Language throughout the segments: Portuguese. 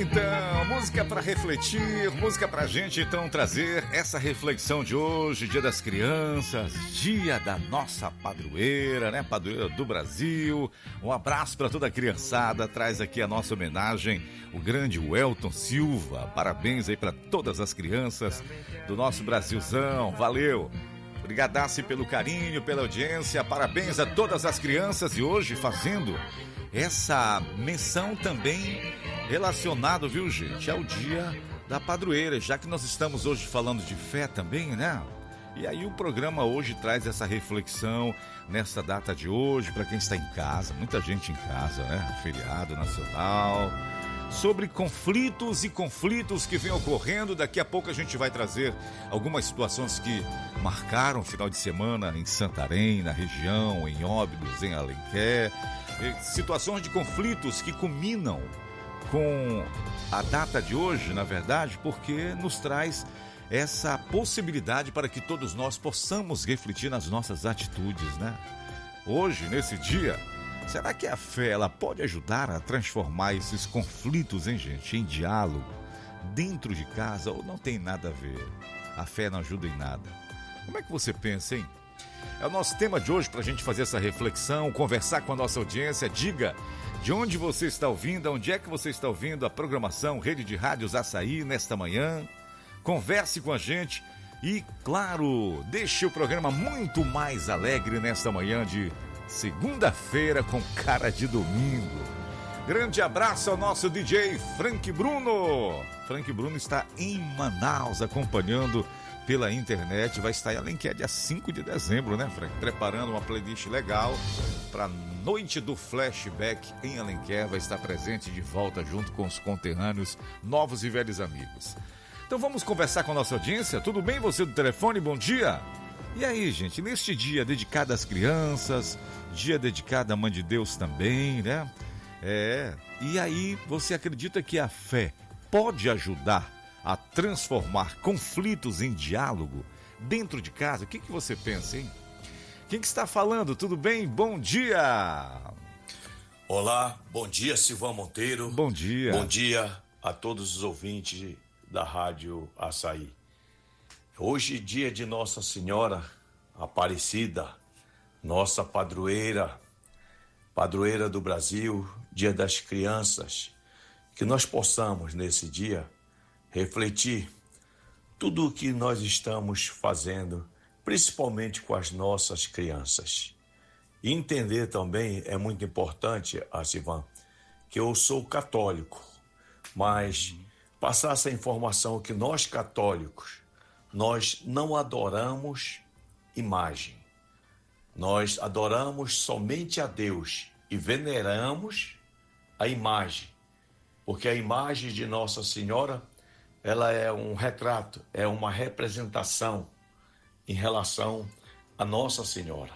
então, música para refletir, música pra gente então trazer essa reflexão de hoje, Dia das Crianças, dia da nossa padroeira, né? Padroeira do Brasil. Um abraço para toda a criançada, traz aqui a nossa homenagem, o grande Welton Silva. Parabéns aí para todas as crianças do nosso Brasilzão, valeu! Obrigadaço pelo carinho, pela audiência, parabéns a todas as crianças e hoje fazendo essa menção também relacionado, viu, gente, ao dia da padroeira, já que nós estamos hoje falando de fé também, né? E aí o programa hoje traz essa reflexão nessa data de hoje, para quem está em casa, muita gente em casa, né? Feriado nacional, sobre conflitos e conflitos que vêm ocorrendo. Daqui a pouco a gente vai trazer algumas situações que marcaram o final de semana em Santarém, na região, em Óbidos, em Alenquer, situações de conflitos que culminam com a data de hoje, na verdade, porque nos traz essa possibilidade para que todos nós possamos refletir nas nossas atitudes, né? Hoje, nesse dia, será que a fé ela pode ajudar a transformar esses conflitos, hein, gente, em diálogo dentro de casa, ou não tem nada a ver? A fé não ajuda em nada. Como é que você pensa, hein? É o nosso tema de hoje para a gente fazer essa reflexão, conversar com a nossa audiência. Diga de onde você está ouvindo, onde é que você está ouvindo a programação Rede de Rádios Açaí nesta manhã. Converse com a gente e, claro, deixe o programa muito mais alegre nesta manhã de segunda-feira com cara de domingo. Grande abraço ao nosso DJ Frank Bruno. Frank Bruno está em Manaus acompanhando pela internet, vai estar em Alenquer dia 5 de dezembro, né, Frank? Preparando uma playlist legal para Noite do Flashback em Alenquer, vai estar presente de volta junto com os conterrâneos, novos e velhos amigos. Então vamos conversar com a nossa audiência. Tudo bem, você do telefone? Bom dia! E aí, gente, neste dia dedicado às crianças, dia dedicado à Mãe de Deus também, né? E aí, você acredita que a fé pode ajudar a transformar conflitos em diálogo dentro de casa? O que você pensa, hein? Quem que está falando? Tudo bem? Bom dia! Olá, bom dia, Silvão Monteiro. Bom dia. Bom dia a todos os ouvintes da Rádio Açaí. Hoje, dia de Nossa Senhora Aparecida, nossa padroeira, padroeira do Brasil, dia das crianças, que nós possamos nesse dia refletir tudo o que nós estamos fazendo, principalmente com as nossas crianças. E entender também, é muito importante, Silvan, que eu sou católico, mas passar essa informação que nós católicos, nós não adoramos imagem. Nós adoramos somente a Deus e veneramos a imagem, porque a imagem de Nossa Senhora, ela é um retrato, é uma representação em relação a Nossa Senhora.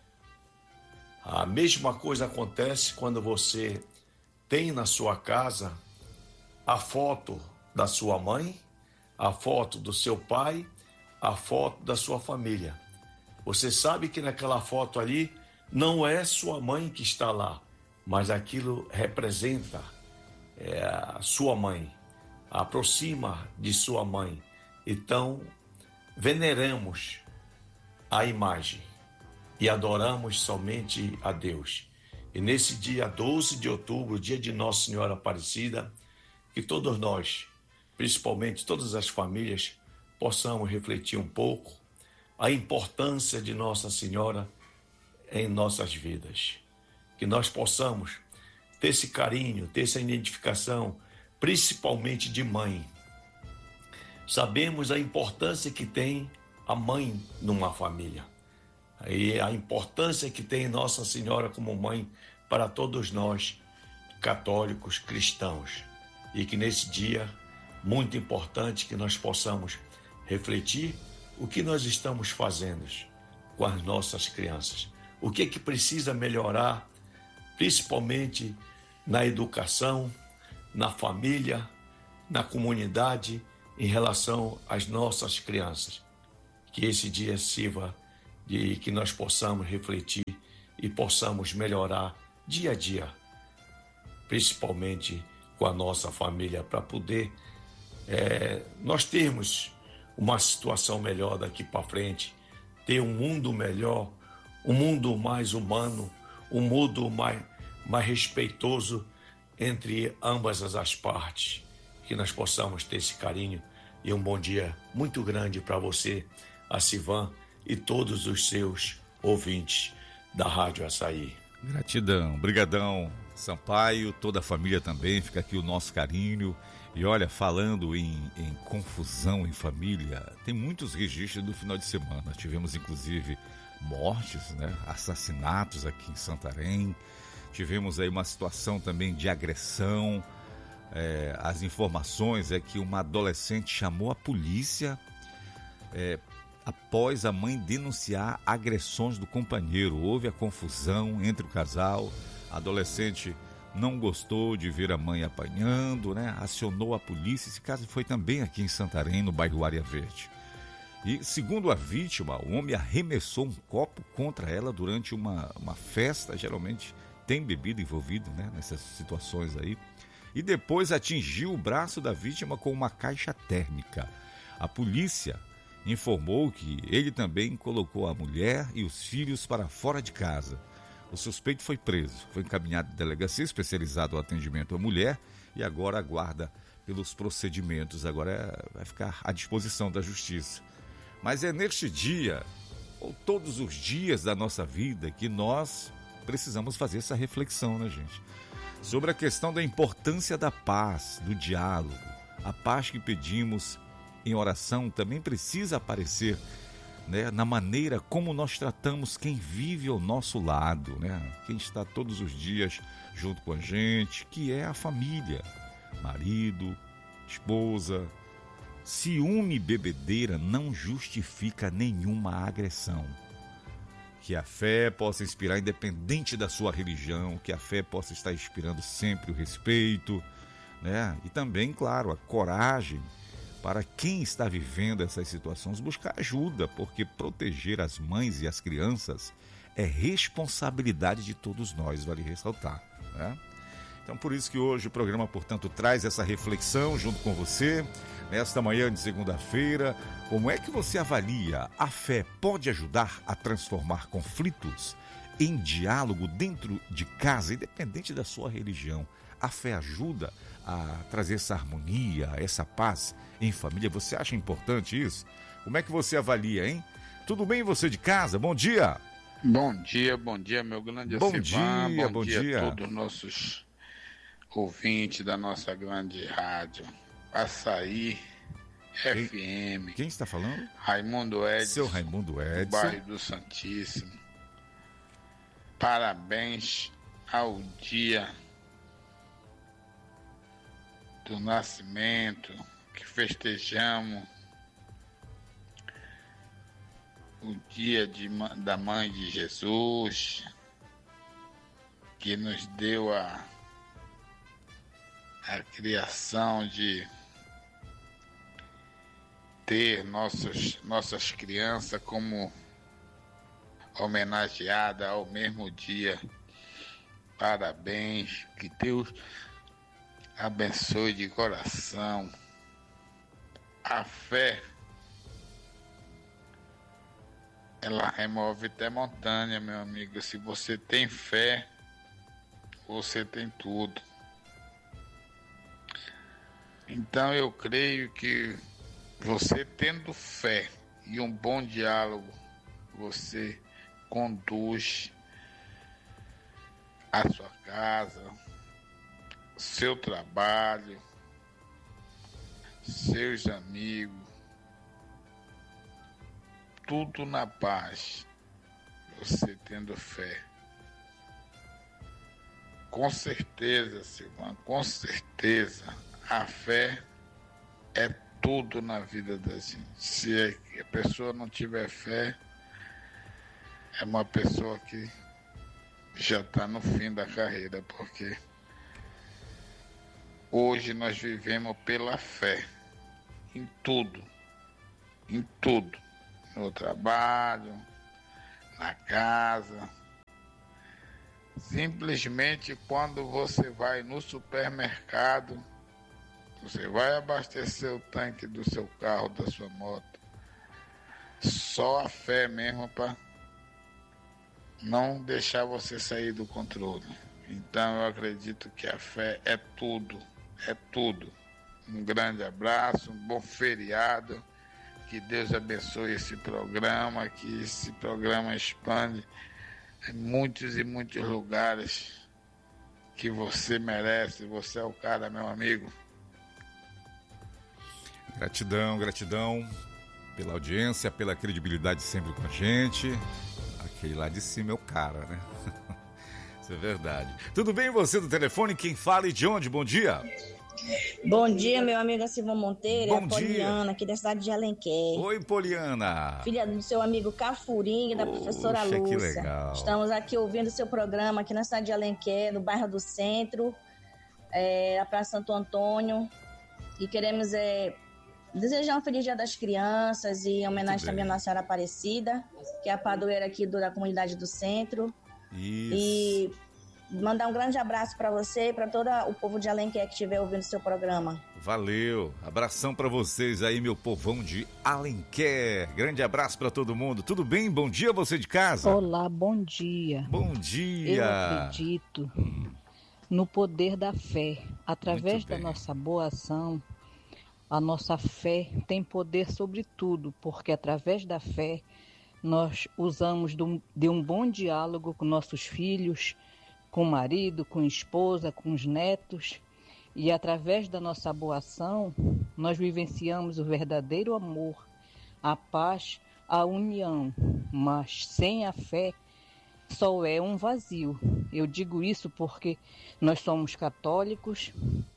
A mesma coisa acontece quando você tem na sua casa a foto da sua mãe, a foto do seu pai, a foto da sua família. Você sabe que naquela foto ali não é sua mãe que está lá, mas aquilo representa a sua mãe, aproxima de sua mãe. Então, veneramos a imagem e adoramos somente a Deus. E nesse dia 12 de outubro, dia de Nossa Senhora Aparecida, que todos nós, principalmente todas as famílias, possamos refletir um pouco a importância de Nossa Senhora em nossas vidas. Que nós possamos ter esse carinho, ter essa identificação, principalmente de mãe. Sabemos a importância que tem a mãe numa família. E a importância que tem Nossa Senhora como mãe para todos nós, católicos, cristãos. E que nesse dia, muito importante, que nós possamos refletir o que nós estamos fazendo com as nossas crianças. O que precisa melhorar, principalmente na educação, na família, na comunidade, em relação às nossas crianças. Que esse dia sirva de que nós possamos refletir e possamos melhorar dia a dia, principalmente com a nossa família para poder nós termos uma situação melhor daqui para frente, ter um mundo melhor, um mundo mais humano, um mundo mais respeitoso entre ambas as partes, que nós possamos ter esse carinho. E um bom dia muito grande para você, a Sivan e todos os seus ouvintes da Rádio Açaí. Gratidão, brigadão, Sampaio, toda a família também, fica aqui o nosso carinho. E olha, falando em confusão em família, tem muitos registros do final de semana. Tivemos inclusive mortes, né? Assassinatos aqui em Santarém. Tivemos aí uma situação também de agressão. As informações é que uma adolescente chamou a polícia após a mãe denunciar agressões do companheiro. Houve a confusão entre o casal. A adolescente não gostou de ver a mãe apanhando, né? Acionou a polícia. Esse caso foi também aqui em Santarém, no bairro Área Verde. E, segundo a vítima, o homem arremessou um copo contra ela durante uma festa. Geralmente tem bebida envolvida, né, nessas situações aí. E depois atingiu o braço da vítima com uma caixa térmica. A polícia informou que ele também colocou a mulher e os filhos para fora de casa. O suspeito foi preso, foi encaminhado à delegacia especializada ao atendimento à mulher e agora aguarda pelos procedimentos. Agora vai ficar à disposição da justiça. Mas é neste dia, ou todos os dias da nossa vida, que nós precisamos fazer essa reflexão, né, gente? Sobre a questão da importância da paz, do diálogo. A paz que pedimos em oração também precisa aparecer, né, na maneira como nós tratamos quem vive ao nosso lado, né? Quem está todos os dias junto com a gente, que é a família, marido, esposa. Ciúme e bebedeira não justifica nenhuma agressão. Que a fé possa inspirar, independente da sua religião, que a fé possa estar inspirando sempre o respeito, né? E também, claro, a coragem para quem está vivendo essas situações, buscar ajuda, porque proteger as mães e as crianças é responsabilidade de todos nós, vale ressaltar, né? Então, por isso que hoje o programa, portanto, traz essa reflexão junto com você, nesta manhã de segunda-feira. Como é que você avalia? A fé pode ajudar a transformar conflitos em diálogo dentro de casa, independente da sua religião? A fé ajuda a trazer essa harmonia, essa paz em família? Você acha importante isso? Como é que você avalia, hein? Tudo bem você de casa? Bom dia! Bom dia, meu grande Bom Acivar. bom dia. A todos os nossos ouvintes da nossa grande rádio Açaí FM. Quem está falando? Raimundo Edson. Seu Raimundo Edson. Do bairro do Santíssimo. Parabéns ao dia do nascimento que festejamos, o dia da Mãe de Jesus, que nos deu a criação de ter nossas crianças como homenageada ao mesmo dia. Parabéns, que Deus abençoe de coração. A fé, ela remove até montanha, meu amigo. Se você tem fé, você tem tudo. Então eu creio que você tendo fé e um bom diálogo, você conduz a sua casa, seu trabalho, seus amigos, tudo na paz, você tendo fé. Com certeza, Silvana, com certeza, a fé é tudo na vida da gente. Se a pessoa não tiver fé, é uma pessoa que já está no fim da carreira, porque hoje nós vivemos pela fé, em tudo, no trabalho, na casa, Simplesmente quando você vai no supermercado, você vai abastecer o tanque do seu carro, da sua moto. Só a fé mesmo para não deixar você sair do controle. Então eu acredito que a fé é tudo, é tudo. Um grande abraço, um bom feriado, que Deus abençoe esse programa, que esse programa expande em muitos e muitos lugares que você merece. Você é o cara, meu amigo. Gratidão, gratidão pela audiência, pela credibilidade sempre com a gente. Aquele lá de cima é o cara, né? Isso é verdade. Tudo bem, você do telefone? Quem fala e de onde? Bom dia. Bom dia, meu amigo Silvão Monteiro. Bom é a Poliana, aqui da cidade de Alenquer. Oi, Poliana. Filha do seu amigo Cafurinho e da professora Lúcia. Que legal. Estamos aqui ouvindo o seu programa aqui na cidade de Alenquer, no bairro do Centro, a Praça Santo Antônio. E queremos desejar um feliz Dia das Crianças e em homenagem também à Nossa Senhora Aparecida, que é a padroeira aqui da comunidade do Centro. Isso. E mandar um grande abraço para você e para todo o povo de Alenquer que estiver ouvindo o seu programa. Valeu. Abração para vocês aí, meu povão de Alenquer. Grande abraço para todo mundo. Tudo bem? Bom dia, você de casa. Olá, bom dia. Bom dia. Eu acredito no poder da fé. Através da nossa boa ação, a nossa fé tem poder sobre tudo, porque através da fé nós usamos de um bom diálogo com nossos filhos, com o marido, com a esposa, com os netos. E através da nossa boa ação, nós vivenciamos o verdadeiro amor, a paz, a união. Mas sem a fé, só é um vazio. Eu digo isso porque nós somos católicos,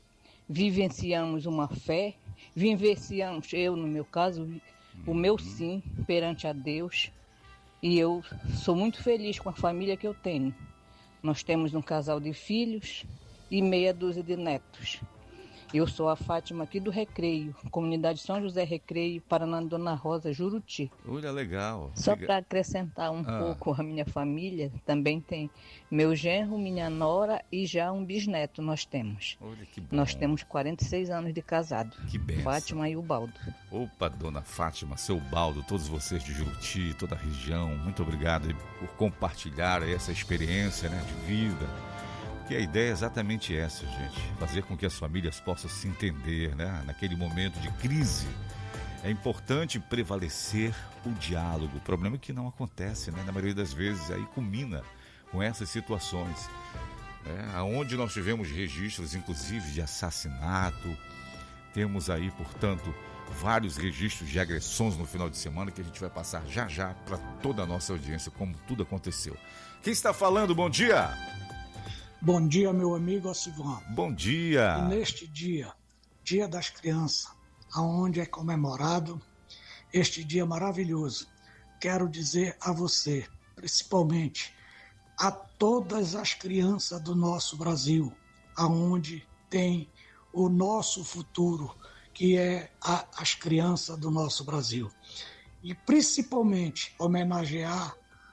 vivenciamos uma fé, vivenciamos, eu no meu caso, o meu sim perante a Deus. E eu sou muito feliz com a família que eu tenho. Nós temos um casal de filhos e meia dúzia de netos. Eu sou a Fátima aqui do Recreio, comunidade São José Recreio, Paraná, Dona Rosa, Juruti. Olha, legal. Só para acrescentar um pouco a minha família, também tem meu genro, minha nora e já um bisneto nós temos. Olha que bom. Nós temos 46 anos de casado. Que benção. Fátima e o Baldo. Opa, dona Fátima, seu Baldo, todos vocês de Juruti, toda a região, muito obrigado por compartilhar essa experiência, né, de vida. Porque a ideia é exatamente essa, gente. Fazer com que as famílias possam se entender, né? Naquele momento de crise. É importante prevalecer o diálogo. O problema é que não acontece, né? Na maioria das vezes, aí culmina com essas situações. Onde nós tivemos registros, inclusive, de assassinato. Temos aí, portanto, vários registros de agressões no final de semana que a gente vai passar já já para toda a nossa audiência, como tudo aconteceu. Quem está falando? Bom dia! Bom dia, meu amigo Silvão. Bom dia. E neste dia, Dia das Crianças, aonde é comemorado este dia maravilhoso, quero dizer a você, principalmente a todas as crianças do nosso Brasil, aonde tem o nosso futuro, que é as crianças do nosso Brasil. E principalmente homenagear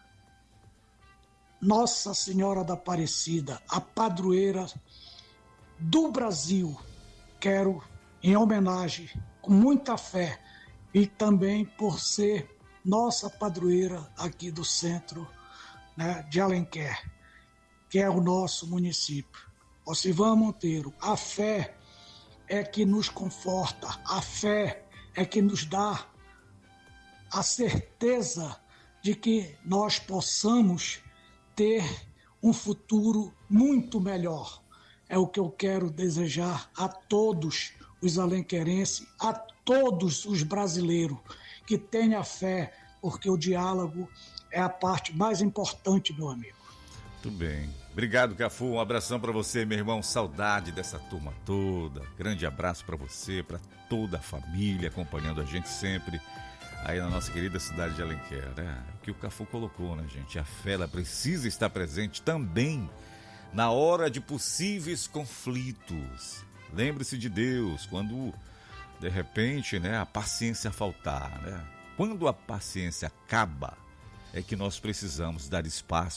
Nossa Senhora da Aparecida, a padroeira do Brasil. Quero, em homenagem, com muita fé, e também por ser nossa padroeira aqui do centro, né, de Alenquer, que é o nosso município. Ó Silvão Monteiro, a fé é que nos conforta, a fé é que nos dá a certeza de que nós possamos ter um futuro muito melhor. É o que eu quero desejar a todos os alenquerenses, a todos os brasileiros, que tenham fé, porque o diálogo é a parte mais importante, meu amigo. Muito bem. Obrigado, Cafu. Um abração para você, meu irmão. Saudade dessa turma toda. Grande abraço para você, para toda a família acompanhando a gente sempre aí na nossa querida cidade de Alenquer, né? O que o Cafu colocou, né, gente? A fé, ela precisa estar presente também na hora de possíveis conflitos. Lembre-se de Deus quando, de repente, né, a paciência faltar, né? Quando a paciência acaba, é que nós precisamos dar espaço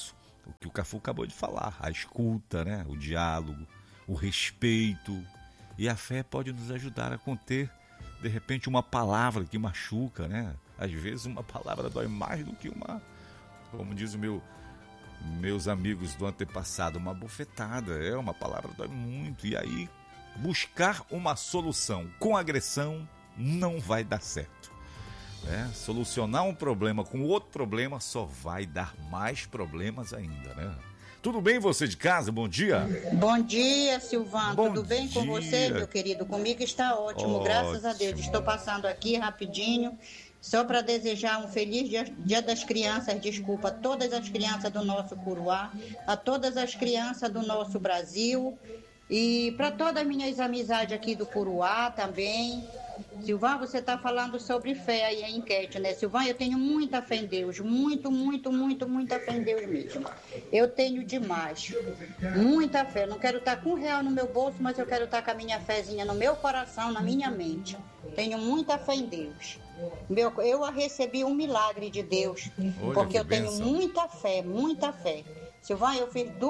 O que o Cafu acabou de falar, a escuta, né? O diálogo, o respeito. E a fé pode nos ajudar a conter, de repente, uma palavra que machuca, né? Às vezes uma palavra dói mais do que uma, como diz meus amigos do antepassado, uma bofetada. Uma palavra dói muito. E aí, buscar uma solução com agressão não vai dar certo. Solucionar um problema com outro problema só vai dar mais problemas ainda, né? Tudo bem, você de casa? Bom dia. Bom dia, Silvano. Tudo bem com você, meu querido? Comigo está ótimo, graças a Deus. Estou passando aqui rapidinho, só para desejar um feliz dia das crianças, desculpa, a todas as crianças do nosso Curuá, a todas as crianças do nosso Brasil e para todas as minhas amizades aqui do Curuá também. Silvano, você está falando sobre fé aí, a enquete, né? Silvano, eu tenho muita fé em Deus, muita fé em Deus mesmo. Eu tenho demais, muita fé. Não quero estar com R$1 no meu bolso, mas eu quero estar com a minha fezinha no meu coração, na minha mente. Tenho muita fé em Deus. Eu recebi um milagre de Deus, porque eu tenho muita fé. Silvano, eu fiz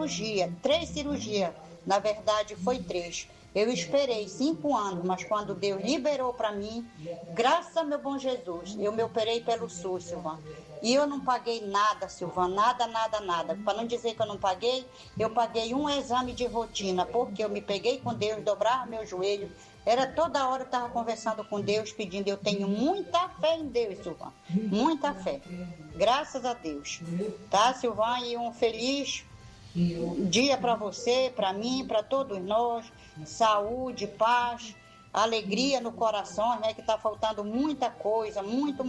3 cirurgias, na verdade foi 3. Eu esperei 5 anos, mas quando Deus liberou para mim, graças a meu bom Jesus, eu me operei pelo SUS, Silvano. E eu não paguei nada, Silvano, nada. Para não dizer que eu não paguei, eu paguei um exame de rotina, porque eu me peguei com Deus, dobrava meu joelho. Era toda hora eu estava conversando com Deus, pedindo. Eu tenho muita fé em Deus, Silvano, muita fé. Graças a Deus. Tá, Silvano? E um feliz dia para você, para mim, para todos nós. Saúde, paz, alegria no coração, né? Que está faltando muita coisa, muito.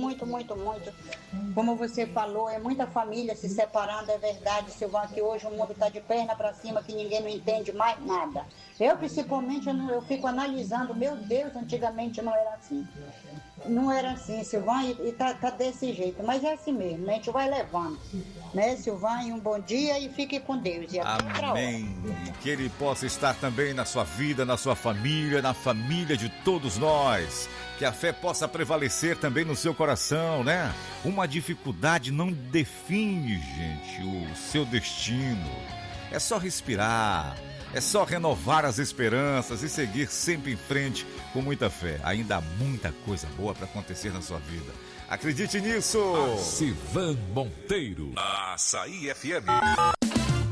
Como você falou, é muita família se separando, é verdade, Silvano, que hoje o mundo está de perna para cima, que ninguém não entende mais nada. Eu, principalmente, eu fico analisando, meu Deus, antigamente não era assim. Não era assim, Silvano, e tá desse jeito. Mas é assim mesmo, né? A gente vai levando. Né, Silvano? Um bom dia e fique com Deus. E até outra hora. Amém. E que Ele possa estar também na sua vida, na sua família, na família de todos nós. Que a fé possa prevalecer também no seu coração, né? Uma dificuldade não define, gente, o seu destino. É só respirar. É só renovar as esperanças e seguir sempre em frente com muita fé. Ainda há muita coisa boa para acontecer na sua vida. Acredite nisso! Sivan Monteiro. Açaí FM.